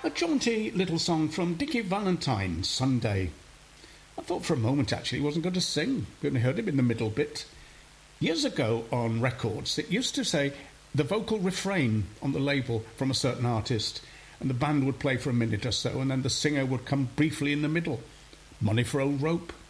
A jaunty little song from Dickie Valentine, Sunday. I thought for a moment, actually, he wasn't going to sing. We only heard him in the middle bit. Years ago on records, it used to say the vocal refrain on the label from a certain artist, and the band would play for a minute or so, and then the singer would come briefly in the middle. Money for Old Rope,